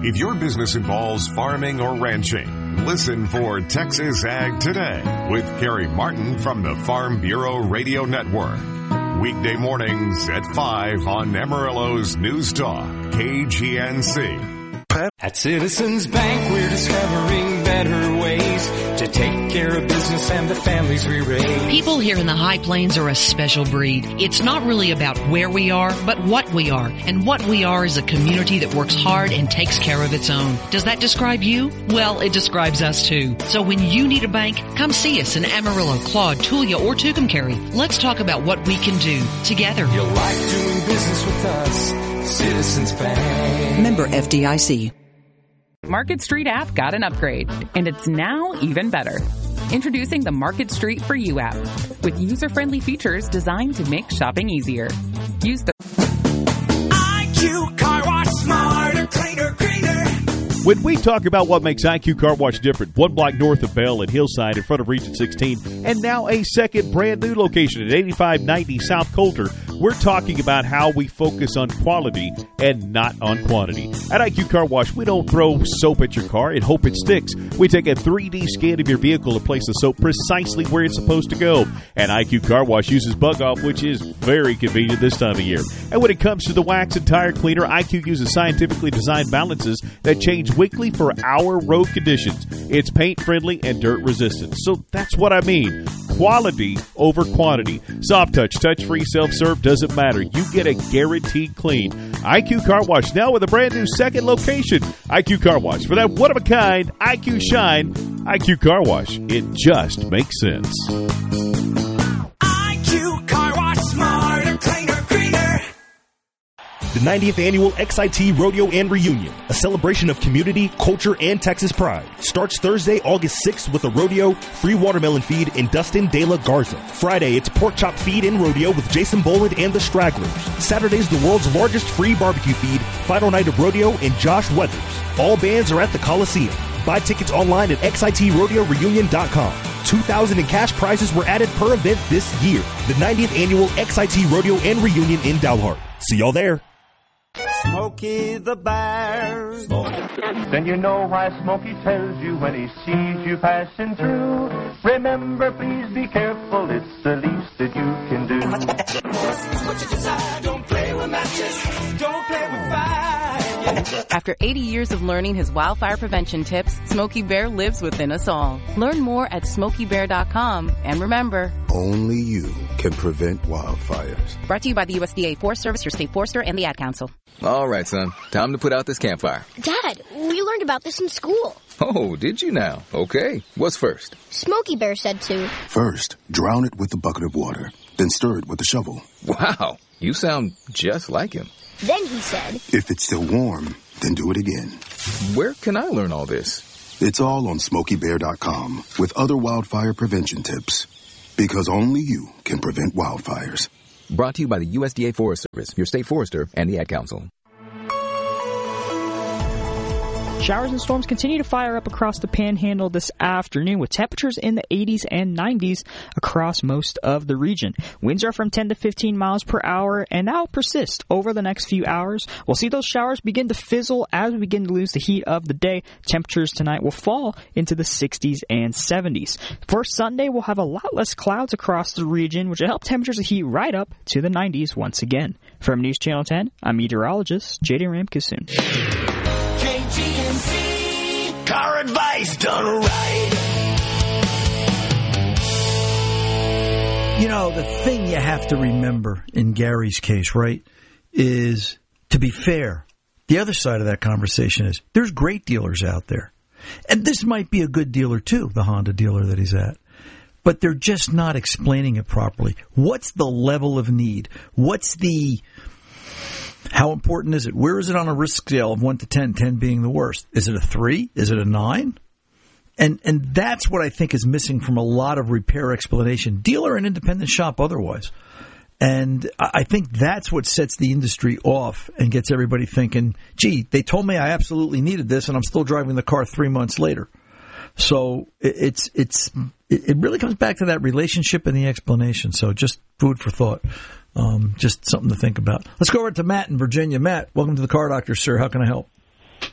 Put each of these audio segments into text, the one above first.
If your business involves farming or ranching, listen for Texas Ag Today with Carrie Martin from the Farm Bureau Radio Network. Weekday mornings at 5 on Amarillo's News Talk, KGNC. At Citizens Bank, we're discovering better ways to take care of business and the families we raise. People here in the High Plains are a special breed. It's not really about where we are, but what we are. And what we are is a community that works hard and takes care of its own. Does that describe you? Well, it describes us too. So when you need a bank, come see us in Amarillo, Claude, Tulia, or Tucumcari. Let's talk about what we can do together. You'll like doing business with us, Citizens Bank. Member FDIC. Market Street app got an upgrade, and it's now even better. Introducing the Market Street For You app, with user-friendly features designed to make shopping easier. Use the IQ Car Wash, smarter, cleaner, greener. When we talk about what makes IQ Car Wash different, one block north of Bell at Hillside in front of Region 16, and now a second brand new location at 8590 South Coulter, we're talking about how we focus on quality and not on quantity. At IQ Car Wash, we don't throw soap at your car and hope it sticks. We take a 3D scan of your vehicle and place the soap precisely where it's supposed to go. And IQ Car Wash uses Bug Off, which is very convenient this time of year. And when it comes to the wax and tire cleaner, IQ uses scientifically designed balances that change weekly for our road conditions. It's paint friendly and dirt resistant. So that's what I mean. Quality over quantity. Soft touch, touch-free, self-serve, doesn't matter. You get a guaranteed clean. IQ Car Wash now with a brand new second location. IQ Car Wash. For that one-of-a-kind IQ shine, IQ Car Wash. It just makes sense. IQ Car Wash, smarter, cleaner, greener. The 90th Annual XIT Rodeo and Reunion, a celebration of community, culture, and Texas pride, starts Thursday, August 6th with a rodeo, free watermelon feed, and Dustin De La Garza. Friday, it's pork chop feed and rodeo with Jason Boland and the Stragglers. Saturday's the world's largest free barbecue feed, final night of rodeo, and Josh Weathers. All bands are at the Coliseum. Buy tickets online at XITRodeoReunion.com. $2,000 in cash prizes were added per event this year. The 90th Annual XIT Rodeo and Reunion in Dalhart. See y'all there. Smokey the Bear. Then you know why Smokey tells you when he sees you passing through. Remember, please be careful, it's the least that you can do. What you decide, don't play with matches, don't play with fire. After 80 years of learning his wildfire prevention tips, Smokey Bear lives within us all. Learn more at SmokeyBear.com. And remember, only you can prevent wildfires. Brought to you by the USDA Forest Service, your state forester, and the Ad Council. All right, son. Time to put out this campfire. Dad, we learned about this in school. Oh, did you now? Okay. What's first? Smokey Bear said to. First, drown it with a bucket of water. Then stir it with a shovel. Wow. You sound just like him. Then he said, if it's still warm, then do it again. Where can I learn all this? It's all on SmokeyBear.com with other wildfire prevention tips. Because only you can prevent wildfires. Brought to you by the USDA Forest Service, your state forester, and the Ad Council. Showers and storms continue to fire up across the Panhandle this afternoon with temperatures in the 80s and 90s across most of the region. Winds are from 10 to 15 miles per hour, and that will persist over the next few hours. We'll see those showers begin to fizzle as we begin to lose the heat of the day. Temperatures tonight will fall into the 60s and 70s. For Sunday, we'll have a lot less clouds across the region, which will help temperatures heat right up to the 90s once again. From News Channel 10, I'm meteorologist J.D. Ramkisoon. KGNC, car advice done right. You know, the thing you have to remember in Gary's case, right, is to be fair. The other side of that conversation is there's great dealers out there. And this might be a good dealer, too, the Honda dealer that he's at. But they're just not explaining it properly. What's the level of need? How important is it? Where is it on a risk scale of 1 to 10, 10 being the worst? Is it a 3? Is it a 9? And that's what I think is missing from a lot of repair explanation, dealer and independent shop otherwise. And I think that's what sets the industry off and gets everybody thinking, gee, they told me I absolutely needed this, and I'm still driving the car 3 months later. So it really comes back to that relationship and the explanation. So just food for thought. Just something to think about. Let's go over to Matt in Virginia. Matt, welcome to the Car Doctor, sir. How can I help? Thank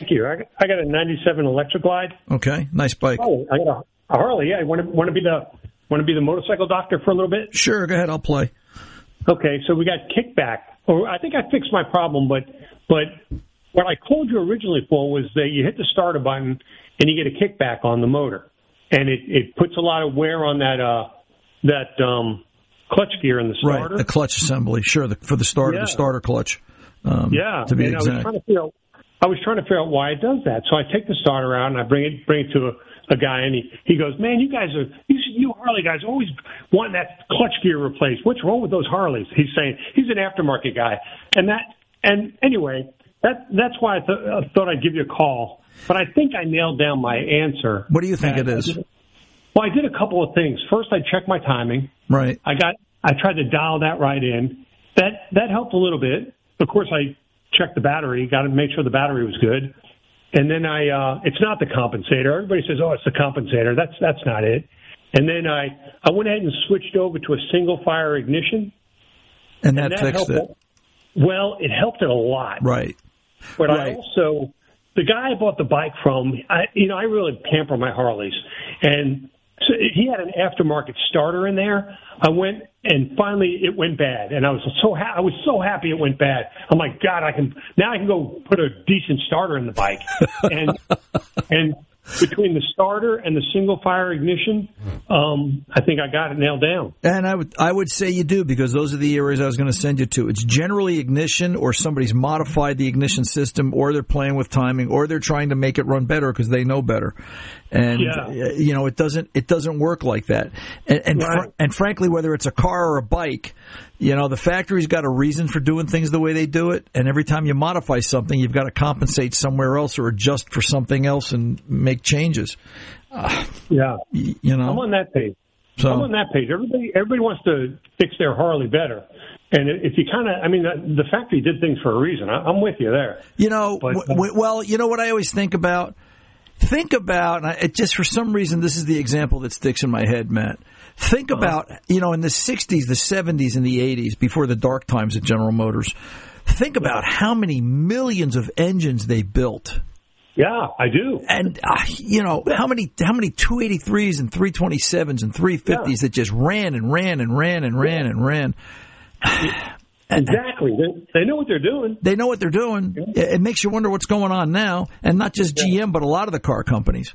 Thank you. I got a 97 Electra Glide. Okay, nice bike. Oh, I got a Harley. Yeah, want to be the motorcycle doctor for a little bit? Sure, go ahead. I'll play. Okay, so we got kickback. Or I think I fixed my problem, but what I called you originally for was that you hit the starter button and you get a kickback on the motor, and it puts a lot of wear on that clutch gear in the starter. Right, the clutch assembly. Sure, for the starter, the starter clutch. To be exact. I was trying to figure out why it does that. So I take the starter out and I bring it to a guy, and he goes, "Man, you Harley guys always want that clutch gear replaced. What's wrong with those Harleys?" He's saying he's an aftermarket guy, and anyway, that's why I thought I'd give you a call. But I think I nailed down my answer. What do you think it is? Well, I did a couple of things. First, I checked my timing. Right. I tried to dial that right in. That helped a little bit. Of course, I checked the battery. Got to make sure the battery was good. And then it's not the compensator. Everybody says, "Oh, it's the compensator." That's not it. And then I went ahead and switched over to a single fire ignition. And that fixed it. Well, it helped it a lot. Right. But I also, the guy I bought the bike from, I really pamper my Harleys. And so he had an aftermarket starter in there. I went and finally it went bad, and I was so happy it went bad. I'm like, God, I can go put a decent starter in the bike, and between the starter and the single fire ignition, I think I got it nailed down. And I would say you do, because those are the areas I was going to send you to. It's generally ignition, or somebody's modified the ignition system, or they're playing with timing, or they're trying to make it run better because they know better. And it doesn't work like that. And frankly, whether it's a car or a bike, the factory's got a reason for doing things the way they do it. And every time you modify something, you've got to compensate somewhere else or adjust for something else and make changes. I'm on that page. Everybody wants to fix their Harley better. And if you the factory did things for a reason. I'm with you there. Well, you know what I always think about? Just for some reason, this is the example that sticks in my head, Matt. Think about, in the 60s, the 70s, and the 80s, before the dark times at General Motors, think about how many millions of engines they built. Yeah, I do. And, how many 283s and 327s and 350s that just ran and ran and ran and ran and ran. Exactly. They know what they're doing. They know what they're doing. It makes you wonder what's going on now, and not just GM, but a lot of the car companies.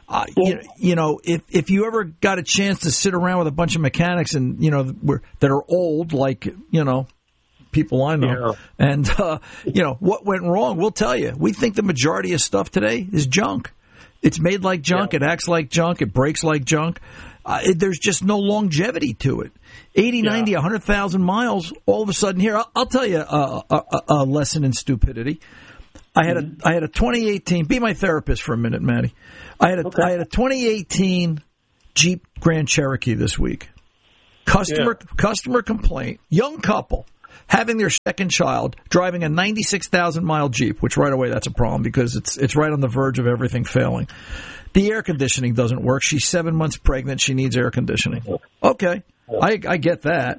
If you ever got a chance to sit around with a bunch of mechanics and that are old, like people I know, and what went wrong, we'll tell you. We think the majority of stuff today is junk. It's made like junk. It acts like junk. It breaks like junk. There's just no longevity to it. 80, 90, 100,000 miles, all of a sudden here. I'll tell you a lesson in stupidity. I had a 2018. Be my therapist for a minute, Matty. I had a 2018 Jeep Grand Cherokee this week. Customer complaint. Young couple having their second child, driving a 96,000 mile Jeep, which right away that's a problem because it's right on the verge of everything failing. The air conditioning doesn't work. She's 7 months pregnant. She needs air conditioning. Okay, I get that.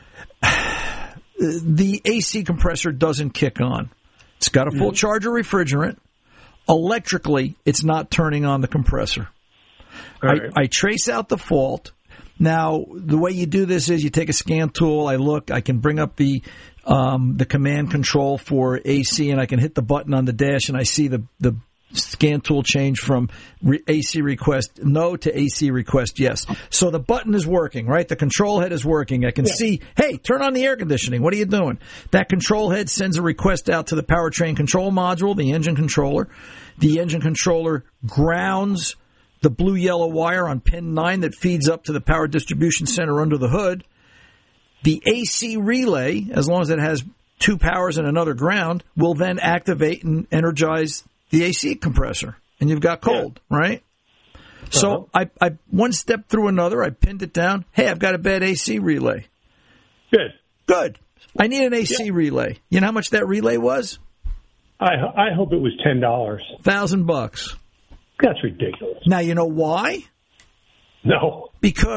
The AC compressor doesn't kick on. It's got a full charge of refrigerant. Electrically, it's not turning on the compressor. Right. I trace out the fault. Now, the way you do this is you take a scan tool. I can bring up the command control for AC, and I can hit the button on the dash, and I see the scan tool change from AC request no to AC request yes. So the button is working, right? The control head is working. I can see, hey, turn on the air conditioning. What are you doing? That control head sends a request out to the powertrain control module, the engine controller. The engine controller grounds the blue-yellow wire on pin 9 that feeds up to the power distribution center under the hood. The AC relay, as long as it has two powers and another ground, will then activate and energize the AC compressor, and you've got cold, right? So I one step through another, I pinned it down. Hey, I've got a bad AC relay. Good. I need an AC relay. You know how much that relay was? I hope it was $10. $1,000. That's ridiculous. Now, you know why? No.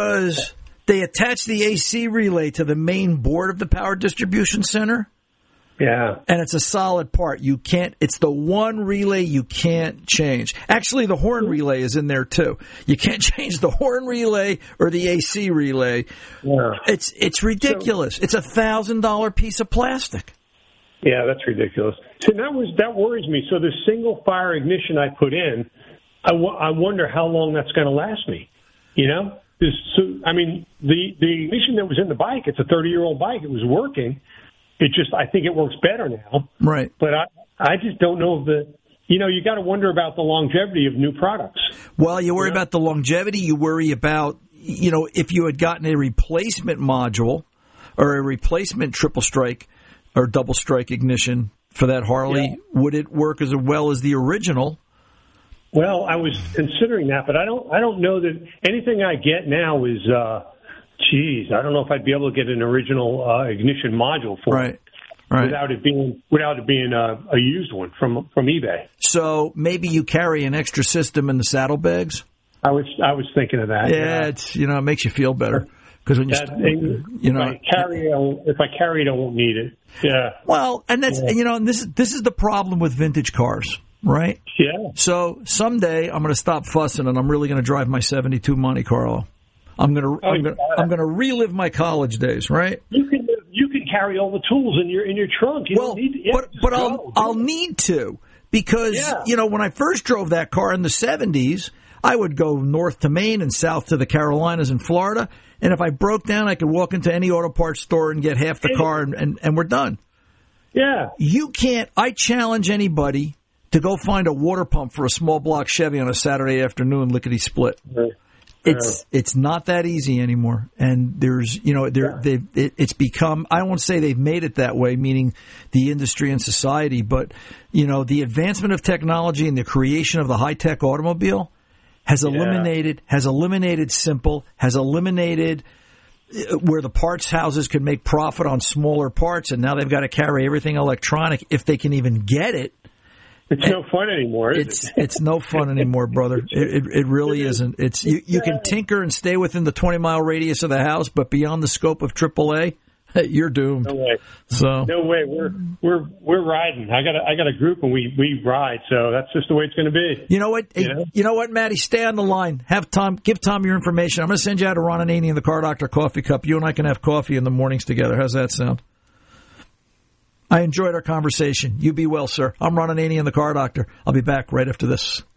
Because they attach the AC relay to the main board of the power distribution center. Yeah. And it's a solid part. You can't, it's the one relay you can't change. Actually, the horn relay is in there too. You can't change the horn relay or the AC relay. Yeah. It's ridiculous. It's $1,000 piece of plastic. Yeah, that's ridiculous. So that worries me. So the single fire ignition I put in, I wonder how long that's going to last me. You know? The ignition that was in the bike, it's a 30-year-old bike. It was working. I think it works better now. Right. But I just don't know you got to wonder about the longevity of new products. Well, you worry about the longevity. You worry about, if you had gotten a replacement module or a replacement triple strike or double strike ignition for that Harley, would it work as well as the original? Well, I was considering that, but I don't know that anything I get now is, I don't know if I'd be able to get an original ignition module for it. Right. Without it being a used one from eBay. So maybe you carry an extra system in the saddlebags? I was thinking of that. Yeah, it's it makes you feel better because when if I carry it, I won't need it. Yeah. Well, and that's and this is the problem with vintage cars, right? Yeah. So someday I'm going to stop fussing and I'm really going to drive my '72 Monte Carlo. I'm going to relive my college days, right? You can carry all the tools in your trunk. But I'll need to because when I first drove that car in the '70s, I would go north to Maine and south to the Carolinas and Florida, and if I broke down, I could walk into any auto parts store and get half the car, and we're done. Yeah, you can't. I challenge anybody to go find a water pump for a small block Chevy on a Saturday afternoon, lickety split. Right. It's not that easy anymore, and there's it's become, I won't say they've made it that way, meaning the industry and society, but the advancement of technology and the creation of the high tech automobile has eliminated simple, has eliminated where the parts houses could make profit on smaller parts, and now they've got to carry everything electronic if they can even get it. It's no fun anymore, is it? It's no fun anymore, brother. It really isn't. It's you can tinker and stay within the 20-mile radius of the house, but beyond the scope of AAA, you're doomed. No way. So no way. We're riding. I got a group and we ride. So that's just the way it's going to be. You know what? You know what, Matty? Stay on the line. Give Tom your information. I'm going to send you out a Ron Ananian and the Car Doctor coffee cup. You and I can have coffee in the mornings together. How's that sound? I enjoyed our conversation. You be well, sir. I'm Ron Ananian and the Car Doctor. I'll be back right after this.